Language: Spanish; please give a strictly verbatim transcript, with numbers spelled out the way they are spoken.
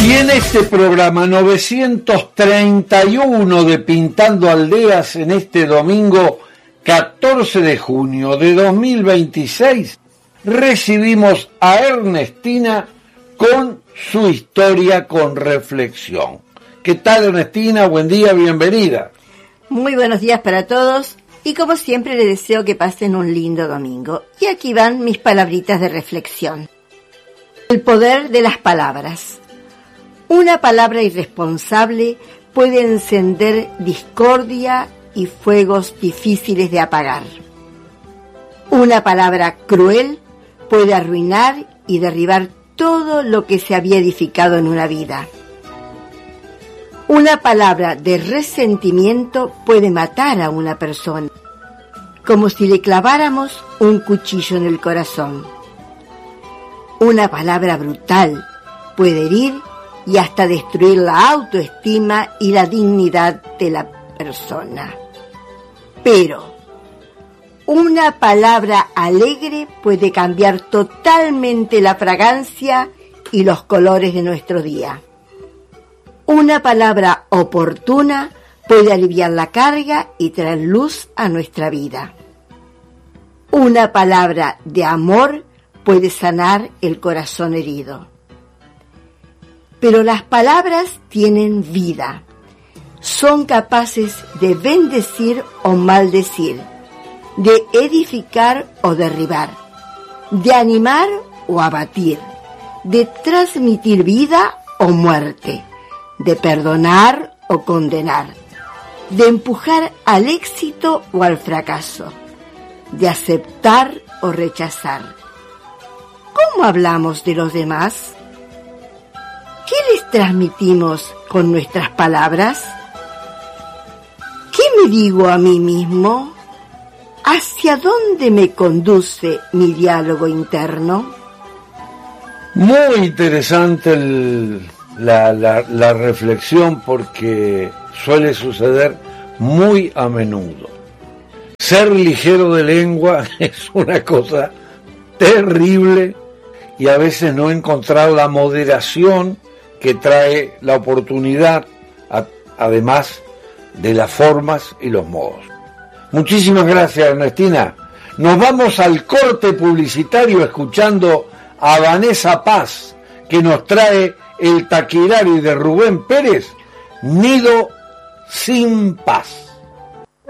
Y en este programa novecientos treinta y uno de Pintando Aldeas, en este domingo catorce de junio de dos mil veintiséis, recibimos a Ernestina con su historia con reflexión. ¿Qué tal, Ernestina? Buen día, bienvenida. Muy buenos días para todos y como siempre les deseo que pasen un lindo domingo. Y aquí van mis palabritas de reflexión. El poder de las palabras. Una palabra irresponsable puede encender discordia y fuegos difíciles de apagar. Una palabra cruel puede arruinar y derribar todo lo que se había edificado en una vida. Una palabra de resentimiento puede matar a una persona, como si le claváramos un cuchillo en el corazón. Una palabra brutal puede herir y hasta destruir la autoestima y la dignidad de la persona. Pero una palabra alegre puede cambiar totalmente la fragancia y los colores de nuestro día. Una palabra oportuna puede aliviar la carga y traer luz a nuestra vida. Una palabra de amor puede sanar el corazón herido. Pero las palabras tienen vida. Son capaces de bendecir o maldecir, de edificar o derribar, de animar o abatir, de transmitir vida o muerte, de perdonar o condenar, de empujar al éxito o al fracaso, de aceptar o rechazar. ¿Cómo hablamos de los demás? ¿Qué les transmitimos con nuestras palabras? ¿Qué me digo a mí mismo? ¿Hacia dónde me conduce mi diálogo interno? Muy interesante el, la, la, la reflexión, porque suele suceder muy a menudo. Ser ligero de lengua es una cosa terrible y a veces no encontrar la moderación que trae la oportunidad, a, además de las formas y los modos. Muchísimas gracias, Ernestina. Nos vamos al corte publicitario escuchando a Vanessa Paz, que nos trae el Taquirari de Rubén Pérez, Nido sin Paz.